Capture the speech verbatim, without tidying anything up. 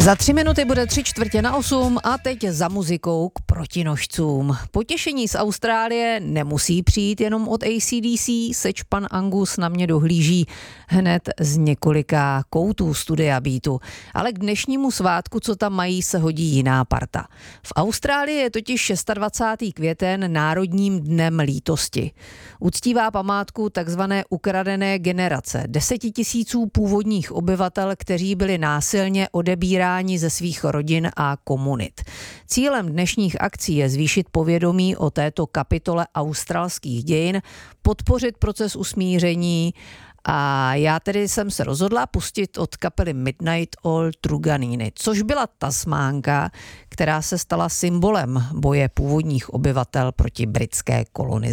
Za tři minuty bude tři čtvrtě na osm a teď za muzikou k protinožcům. Potěšení z Austrálie nemusí přijít jenom od A C D C, seč pan Angus na mě dohlíží hned z několika koutů studia Beatu. Ale k dnešnímu svátku, co tam mají, se hodí jiná parta. V Austrálii je totiž dvacátého šestého květen Národním dnem lítosti. Uctívá památku takzvané ukradené generace, desetitisíců původních obyvatel, kteří byli násilně odebíráni ze svých rodin a komunit. Cílem dnešních akcí je zvýšit povědomí o této kapitole australských dějin, podpořit proces usmíření a já tedy jsem se rozhodla pustit od kapely Midnight Oil Truganini, což byla Tasmánka, která se stala symbolem boje původních obyvatel proti britské kolonizaci.